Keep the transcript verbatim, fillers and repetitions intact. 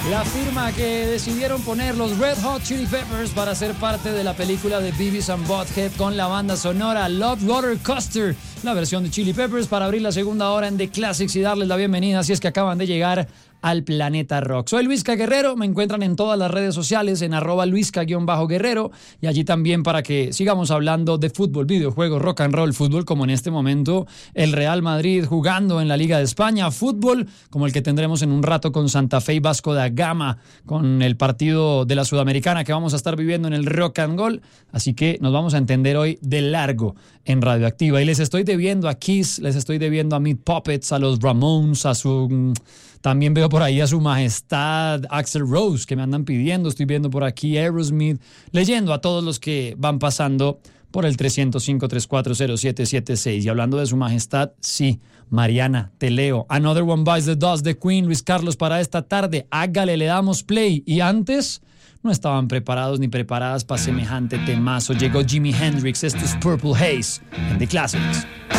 La firma que decidieron poner los Red Hot Chili Peppers para ser parte de la película de Beavis and Butthead con la banda sonora Love Roller Coaster, la versión de Chili Peppers, para abrir la segunda hora en The Classics y darles la bienvenida si es que acaban de llegar al Planeta Rock. Soy Luisca Guerrero, me encuentran en todas las redes sociales en arroba luisca-guerrero y allí también para que sigamos hablando de fútbol, videojuegos, rock and roll, fútbol como en este momento el Real Madrid jugando en la Liga de España, fútbol como el que tendremos en un rato con Santa Fe y Vasco da Gama, con el partido de la Sudamericana que vamos a estar viviendo en el Rock and Roll, así que nos vamos a entender hoy de largo en Radioactiva y les estoy debiendo a Kiss, les estoy debiendo a Meat Puppets, a los Ramones, a su... También veo por ahí a su majestad Axl Rose, que me andan pidiendo. Estoy viendo por aquí Aerosmith, leyendo a todos los que van pasando por el tres cero cinco, tres cuatro cero, siete siete seis. Y hablando de su majestad, sí, Mariana, te leo. Another One Bites the Dust de Queen, Luis Carlos, para esta tarde. Hágale, le damos play. Y antes no estaban preparados ni preparadas para semejante temazo. Llegó Jimi Hendrix, esto es Purple Haze en The Classics.